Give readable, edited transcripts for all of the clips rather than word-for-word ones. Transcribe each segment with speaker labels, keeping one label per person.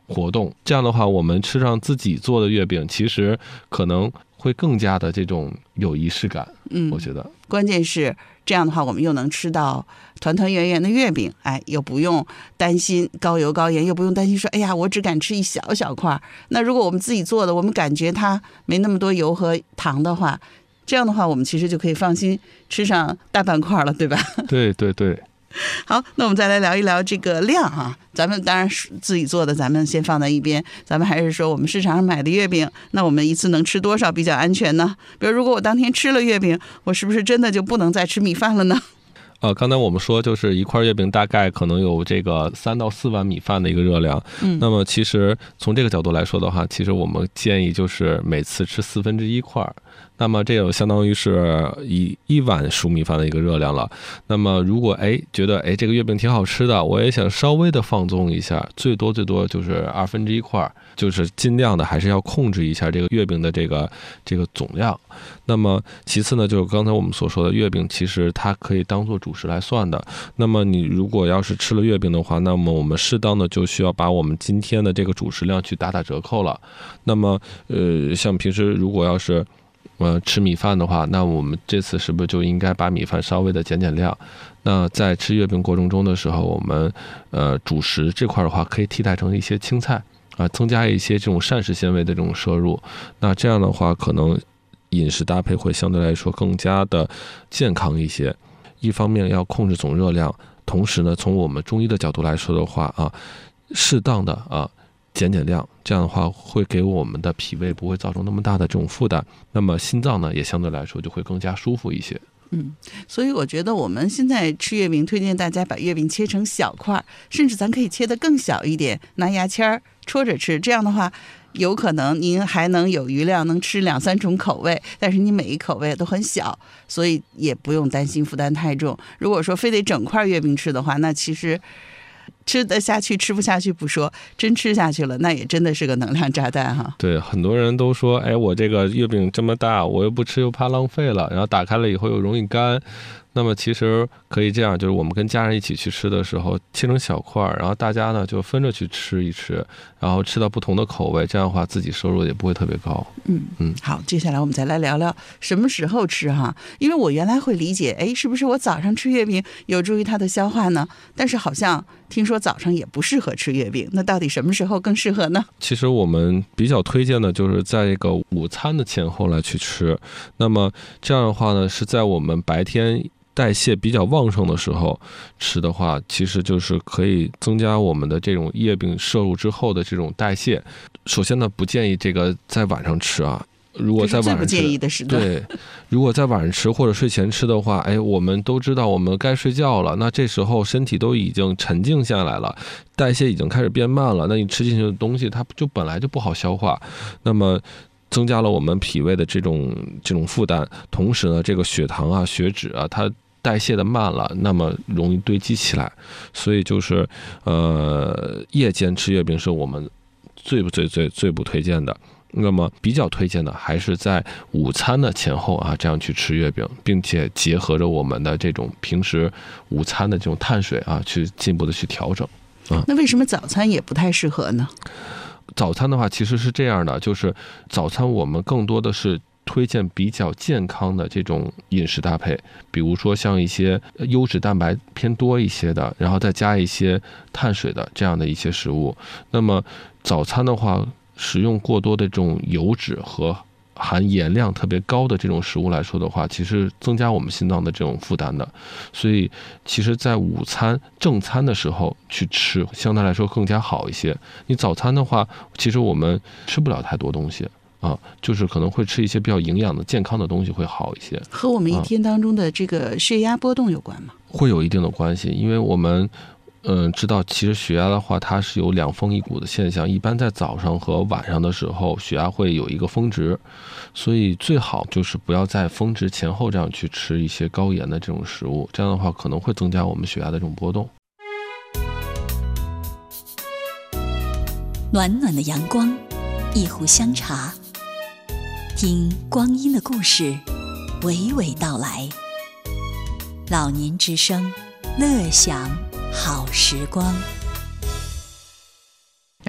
Speaker 1: 活动。这样的话，我们吃上自己做的月饼，其实可能会更加的这种有仪式感。我觉得
Speaker 2: 关键是这样的话，我们又能吃到团团圆圆的月饼，又不用担心高油高盐，又不用担心说，哎呀，我只敢吃一小小块。那如果我们自己做的，我们感觉它没那么多油和糖的话，这样的话，我们其实就可以放心吃上大半块了，对吧？
Speaker 1: 对对对。
Speaker 2: 好，那我们再来聊一聊这个量啊。咱们当然自己做的，咱们先放在一边。咱们还是说我们市场上买的月饼，那我们一次能吃多少比较安全呢？比如如果我当天吃了月饼，我是不是真的就不能再吃米饭了呢？
Speaker 1: 刚才我们说就是一块月饼大概可能有这个3到4碗米饭的一个热量。那么其实从这个角度来说的话，其实我们建议就是每次吃1/4块。那么这就相当于是一碗熟米饭的一个热量了。那么如果觉得这个月饼挺好吃的，我也想稍微的放纵一下，最多就是1/2块，就是尽量的还是要控制一下这个月饼的这个总量。那么其次呢，就是刚才我们所说的月饼，其实它可以当做主食来算的。那么你如果要是吃了月饼的话，那么我们适当的就需要把我们今天的这个主食量去打折扣了。那么像平时如果要是吃米饭的话，那我们这次是不是就应该把米饭稍微的减量？那在吃月饼过程中的时候，我们主食这块的话，可以替代成一些青菜增加一些这种膳食纤维的这种摄入。那这样的话，可能饮食搭配会相对来说更加的健康一些。一方面要控制总热量，同时呢，从我们中医的角度来说的话适当的减量，这样的话会给我们的脾胃不会造成那么大的这种负担，那么心脏呢也相对来说就会更加舒服一些。
Speaker 2: 所以我觉得我们现在吃月饼，推荐大家把月饼切成小块，甚至咱可以切得更小一点，拿牙签戳着吃。这样的话，有可能您还能有余量，能吃2、3种口味，但是你每一口味都很小，所以也不用担心负担太重。如果说非得整块月饼吃的话，那其实吃得下去吃不下去不说，真吃下去了，那也真的是个能量炸弹哈。
Speaker 1: 对，很多人都说，我这个月饼这么大，我又不吃又怕浪费了，然后打开了以后又容易干。那么其实可以这样，就是我们跟家人一起去吃的时候，切成小块，然后大家呢就分着去吃一吃，然后吃到不同的口味，这样的话自己收入也不会特别高。
Speaker 2: 好，接下来我们再来聊聊什么时候吃哈。因为我原来会理解，是不是我早上吃月饼有助于它的消化呢？但是好像听说早上也不适合吃月饼，那到底什么时候更适合呢？
Speaker 1: 其实我们比较推荐的就是在这个午餐的前后来去吃。那么这样的话呢，是在我们白天代谢比较旺盛的时候吃的话，其实就是可以增加我们的这种月饼摄入之后的这种代谢。首先呢，不建议这个在晚上吃如果在晚上吃，
Speaker 2: 这是最不建议的时段。
Speaker 1: 对，如果在晚上吃或者睡前吃的话，我们都知道我们该睡觉了，那这时候身体都已经沉静下来了，代谢已经开始变慢了，那你吃进去的东西它就本来就不好消化，那么增加了我们脾胃的这种负担，同时呢，这个血糖血脂它代谢的慢了，那么容易堆积起来。所以就是夜间吃月饼是我们最不推荐的。那么比较推荐的还是在午餐的前后这样去吃月饼，并且结合着我们的这种平时午餐的这种碳水去进一步的去调整。
Speaker 2: 那为什么早餐也不太适合呢？
Speaker 1: 早餐的话其实是这样的，就是早餐我们更多的是推荐比较健康的这种饮食搭配，比如说像一些优质蛋白偏多一些的，然后再加一些碳水的这样的一些食物。那么早餐的话，使用过多的这种油脂和含盐量特别高的这种食物来说的话，其实增加我们心脏的这种负担的。所以其实在午餐正餐的时候去吃相对来说更加好一些。你早餐的话，其实我们吃不了太多东西就是可能会吃一些比较营养的健康的东西会好一些。
Speaker 2: 和我们一天当中的这个血压波动有关吗？
Speaker 1: 会有一定的关系，因为我们知道其实血压的话它是有2峰1谷的现象，一般在早上和晚上的时候血压会有一个峰值，所以最好就是不要在峰值前后这样去吃一些高盐的这种食物，这样的话可能会增加我们血压的这种波动。
Speaker 3: 暖暖的阳光，一壶香茶，听光阴的故事娓娓道来。老年之声，乐享好时光。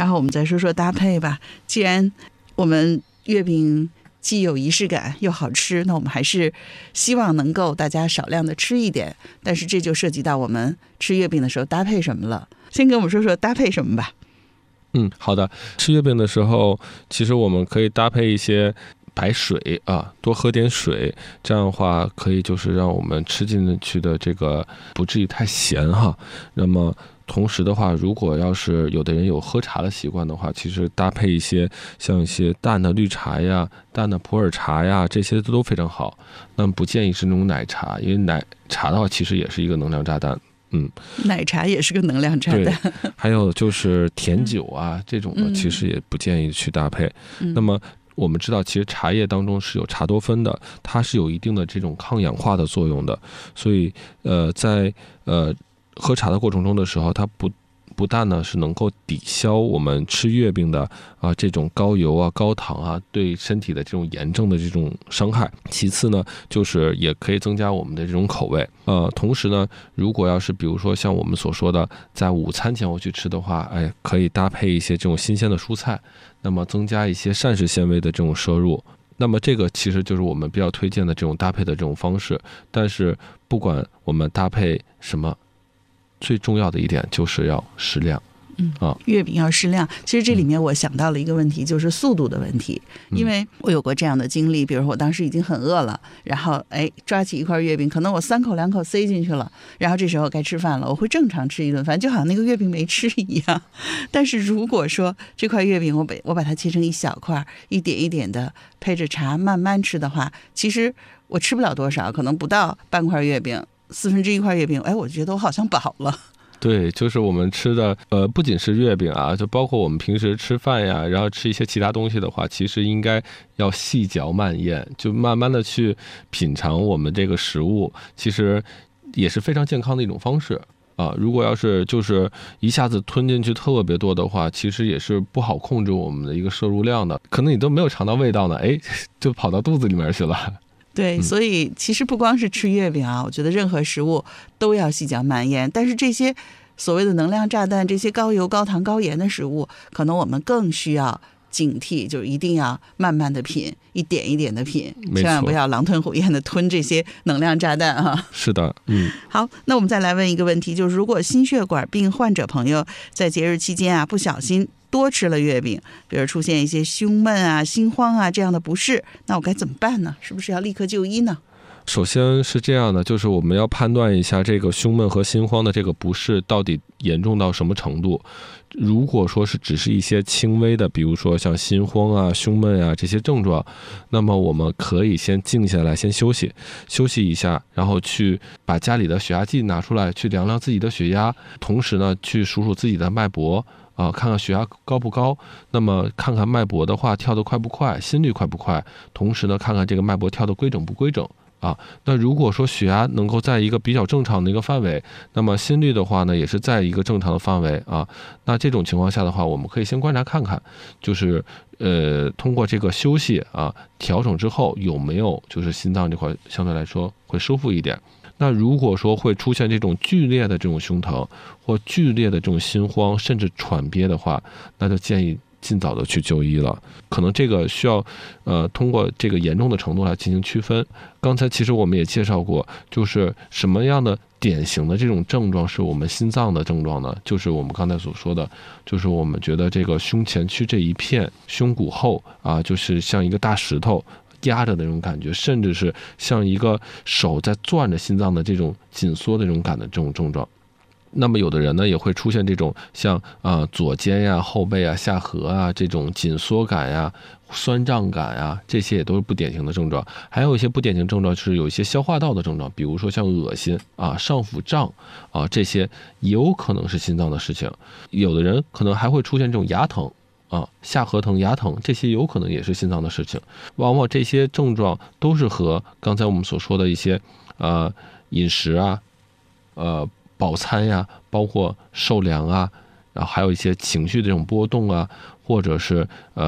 Speaker 2: 然后我们再说说搭配吧。既然我们月饼既有仪式感又好吃，那我们还是希望能够大家少量的吃一点，但是这就涉及到我们吃月饼的时候搭配什么了。先跟我们说说搭配什么吧。
Speaker 1: 好的。吃月饼的时候，其实我们可以搭配一些白水啊，多喝点水，这样的话可以就是让我们吃进去的这个不至于太咸哈。那么同时的话，如果要是有的人有喝茶的习惯的话，其实搭配一些像一些淡的绿茶呀、淡的普洱茶呀，这些都非常好。那么不建议是那种奶茶，因为奶茶的话其实也是一个能量炸弹。
Speaker 2: 奶茶也是个能量炸弹。
Speaker 1: 还有就是甜酒啊，这种的其实也不建议去搭配。那么我们知道，其实茶叶当中是有茶多酚的，它是有一定的这种抗氧化的作用的。所以在喝茶的过程中的时候，它不但呢是能够抵消我们吃月饼的这种高油啊、高糖啊对身体的这种炎症的这种伤害，其次呢就是也可以增加我们的这种口味。同时呢，如果要是比如说像我们所说的在午餐前后去吃的话，可以搭配一些这种新鲜的蔬菜，那么增加一些膳食纤维的这种摄入。那么这个其实就是我们比较推荐的这种搭配的这种方式。但是不管我们搭配什么，最重要的一点就是要适量。
Speaker 2: 月饼要适量。其实这里面我想到了一个问题，就是速度的问题。因为我有过这样的经历，比如说我当时已经很饿了，然后抓起一块月饼，可能我3口2口塞进去了，然后这时候该吃饭了，我会正常吃一顿饭，就好像那个月饼没吃一样。但是如果说这块月饼我把它切成一小块，一点一点的配着茶慢慢吃的话，其实我吃不了多少，可能不到半块月饼，1/4块月饼，我觉得我好像饱了。
Speaker 1: 对，就是我们吃的不仅是月饼啊，就包括我们平时吃饭呀，然后吃一些其他东西的话，其实应该要细嚼慢咽，就慢慢的去品尝我们这个食物，其实也是非常健康的一种方式啊。如果要是就是一下子吞进去特别多的话，其实也是不好控制我们的一个摄入量的，可能你都没有尝到味道呢，就跑到肚子里面去了。
Speaker 2: 对，所以其实不光是吃月饼啊，我觉得任何食物都要细嚼慢咽。但是这些所谓的能量炸弹，这些高油、高糖、高盐的食物，可能我们更需要警惕，就是一定要慢慢的品，一点一点的品，千万不要狼吞虎咽的吞这些能量炸弹啊。
Speaker 1: 是的，
Speaker 2: 好，那我们再来问一个问题，就是如果心血管病患者朋友在节日期间不小心多吃了月饼，比如出现一些胸闷啊、心慌啊这样的不适，那我该怎么办呢？是不是要立刻就医呢？
Speaker 1: 首先是这样的，就是我们要判断一下这个胸闷和心慌的这个不适到底严重到什么程度。如果说是只是一些轻微的，比如说像心慌啊、胸闷啊这些症状，那么我们可以先静下来，先休息一下，然后去把家里的血压计拿出来，去量量自己的血压，同时呢去数数自己的脉搏看看血压高不高，那么看看脉搏的话跳得快不快，心率快不快，同时呢看看这个脉搏跳得规整不规整。那如果说血压能够在一个比较正常的一个范围，那么心率的话呢也是在一个正常的范围那这种情况下的话，我们可以先观察看看，就是通过这个休息调整之后有没有就是心脏这块相对来说会舒服一点。那如果说会出现这种剧烈的这种胸疼或剧烈的这种心慌甚至喘憋的话，那就建议尽早的去就医了。可能这个需要通过这个严重的程度来进行区分。刚才其实我们也介绍过，就是什么样的典型的这种症状是我们心脏的症状呢？就是我们刚才所说的，就是我们觉得这个胸前区这一片胸骨后就是像一个大石头压着的那种感觉，甚至是像一个手在攥着心脏的这种紧缩的这种感的这种症状。那么有的人呢也会出现这种像左肩呀、后背啊、下颌这种紧缩感呀、酸胀感这些也都是不典型的症状。还有一些不典型症状是有一些消化道的症状，比如说像恶心上腹胀这些也有可能是心脏的事情。有的人可能还会出现这种牙疼下颌疼、牙疼，这些有可能也是心脏的事情。往往这些症状都是和刚才我们所说的一些饮食饱餐呀，包括受凉然后还有一些情绪的这种波动或者是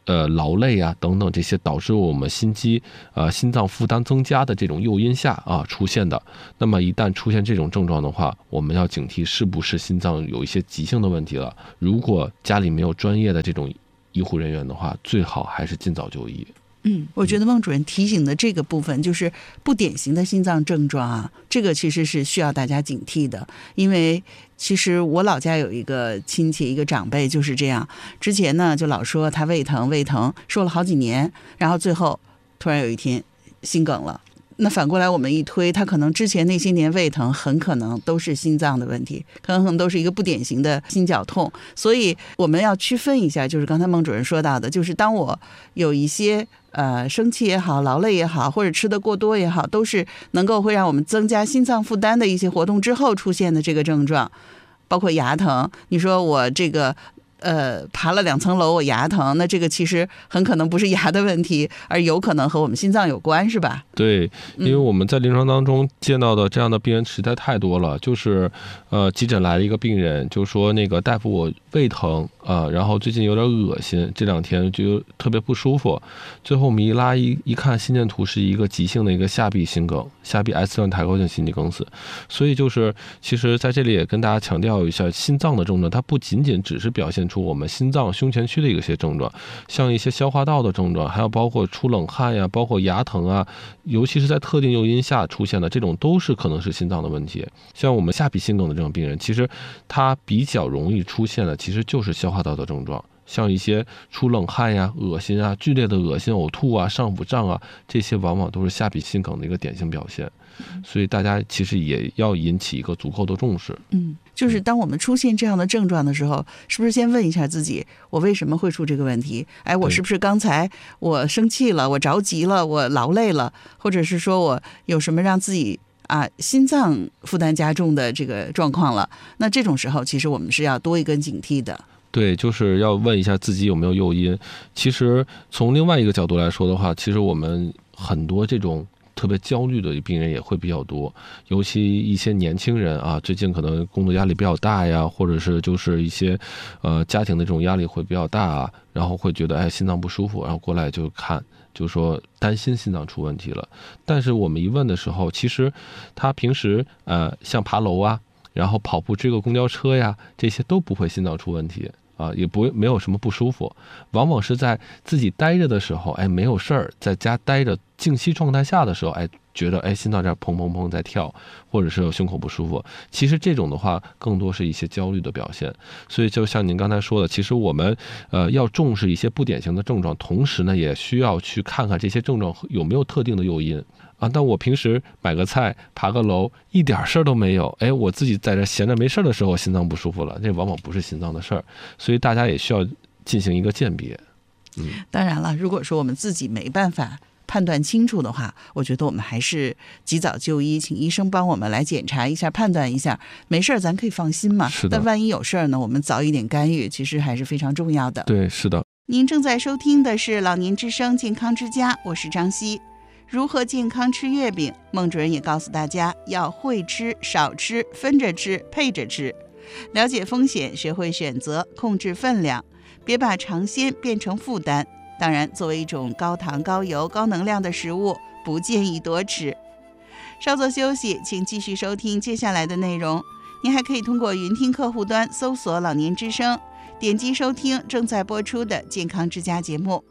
Speaker 1: 劳累啊等等这些导致我们心脏负担增加的这种诱因下出现的。那么一旦出现这种症状的话，我们要警惕是不是心脏有一些急性的问题了。如果家里没有专业的这种医护人员的话，最好还是尽早就医。
Speaker 2: 我觉得孟主任提醒的这个部分就是不典型的心脏症状啊，这个其实是需要大家警惕的。因为其实我老家有一个亲戚，一个长辈就是这样，之前呢就老说他胃疼，说了好几年，然后最后突然有一天心梗了。那反过来我们一推，他可能之前那些年胃疼很可能都是心脏的问题，可能都是一个不典型的心绞痛。所以我们要区分一下，就是刚才孟主任说到的，就是当我有一些生气也好，劳累也好，或者吃得过多也好，都是能够会让我们增加心脏负担的一些活动之后出现的这个症状。包括牙疼，你说我这个爬了2层楼我牙疼，那这个其实很可能不是牙的问题，而有可能和我们心脏有关，是吧？
Speaker 1: 对，因为我们在临床当中见到的这样的病人实在太多了。就是急诊来了一个病人，就说那个大夫我胃疼然后最近有点恶心，这2天就特别不舒服。最后我们一拉一看心电图，是一个急性的一个下壁心梗，下壁 S 段抬高性心肌梗死。所以就是其实在这里也跟大家强调一下，心脏的症状它不仅仅只是表现出我们心脏胸前区的一些症状，像一些消化道的症状，还有包括出冷汗呀，包括牙疼啊，尤其是在特定诱因下出现的这种，都是可能是心脏的问题。像我们下壁心梗的这种病人，其实他比较容易出现的其实就是消化道的症状，像一些出冷汗呀、恶心啊、剧烈的恶心、呕吐啊、上腹胀啊，这些往往都是下壁心梗的一个典型表现。所以大家其实也要引起一个足够的重视。
Speaker 2: 就是当我们出现这样的症状的时候，是不是先问一下自己，我为什么会出这个问题？我是不是刚才我生气了，我着急了，我劳累了，或者是说我有什么让自己心脏负担加重的这个状况了？那这种时候其实我们是要多一根警惕的。
Speaker 1: 对，就是要问一下自己有没有诱因。其实从另外一个角度来说的话，其实我们很多这种特别焦虑的病人也会比较多，尤其一些年轻人最近可能工作压力比较大呀，或者是就是一些家庭的这种压力会比较大然后会觉得心脏不舒服，然后过来就看，就说担心心脏出问题了。但是我们一问的时候，其实他平时像爬楼然后跑步追个公交车呀，这些都不会心脏出问题也没有什么不舒服，往往是在自己待着的时候没有事儿，在家待着静息状态下的时候觉得心脏这儿砰砰砰在跳，或者是有胸口不舒服。其实这种的话更多是一些焦虑的表现。所以就像您刚才说的，其实我们要重视一些不典型的症状，同时呢也需要去看看这些症状有没有特定的诱因但我平时买个菜爬个楼一点事儿都没有，我自己在这闲着没事的时候心脏不舒服了，这往往不是心脏的事儿。所以大家也需要进行一个鉴别。
Speaker 2: 当然了，如果说我们自己没办法判断清楚的话，我觉得我们还是及早就医，请医生帮我们来检查一下，判断一下，没事咱可以放心嘛。
Speaker 1: 是的。
Speaker 2: 但万一有事儿呢，我们早一点干预，其实还是非常重要的。
Speaker 1: 对，是的。
Speaker 2: 您正在收听的是老年之声健康之家，我是张希。如何健康吃月饼，孟主任也告诉大家要会吃、少吃、分着吃、配着吃，了解风险，学会选择，控制分量，别把尝鲜变成负担。当然，作为一种高糖、高油、高能量的食物，不建议多吃。稍作休息，请继续收听接下来的内容。您还可以通过云听客户端搜索老年之声，点击收听正在播出的健康之家节目。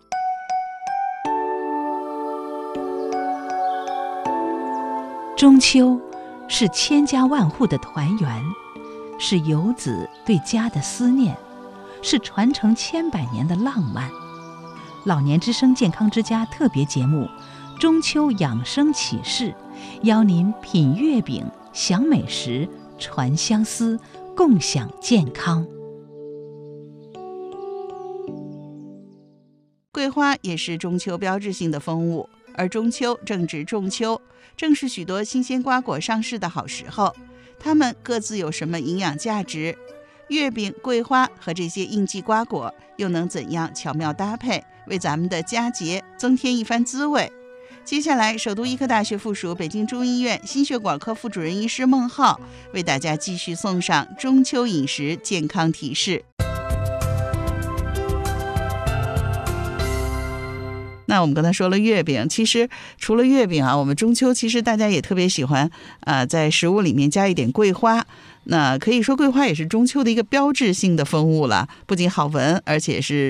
Speaker 4: 中秋是千家万户的团圆，是游子对家的思念，是传承千百年的浪漫。老年之声健康之家特别节目中秋养生启示，邀您品月饼、享美食、传相思，共享健康。
Speaker 2: 桂花也是中秋标志性的风物，而中秋正值仲秋，正是许多新鲜瓜果上市的好时候。它们各自有什么营养价值？月饼、桂花和这些应季瓜果又能怎样巧妙搭配，为咱们的佳节增添一番滋味？接下来，首都医科大学附属北京中医院心血管科副主任医师孟浩为大家继续送上中秋饮食健康提示。 那我们刚才说了月饼，其实除了月饼啊，我们中秋其实大家也特别喜欢在食物里面加一点桂花。那可以说桂花也是中秋的一个标志性的风物了，不仅好闻，而且是